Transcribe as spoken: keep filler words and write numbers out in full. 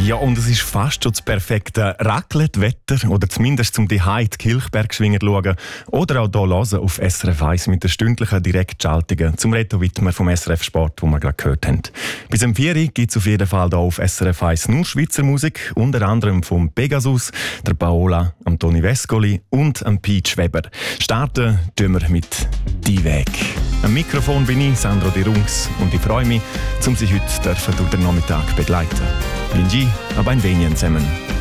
Ja, und es ist fast schon das perfekte Raclette-Wetter oder zumindest zum Daheim die Kilchbergschwinger schauen oder auch hier hören auf S R F eins mit der stündlichen Direktschaltungen zum Reto Wittmer vom S R F Sport, wo wir gerade gehört haben. Bis um vier Uhr gibt es auf jeden Fall hier auf S R F eins nur Schweizer Musik, unter anderem vom Pegasus, der Paola, am Toni Vescoli und am Peach Weber. Starten tun wir mit «Die Weg». Am Mikrofon bin ich, Sandro Di Rungs, und ich freue mich, um Sie heute durch den Nachmittag begleiten. Linji, aber ein wenig zusammen.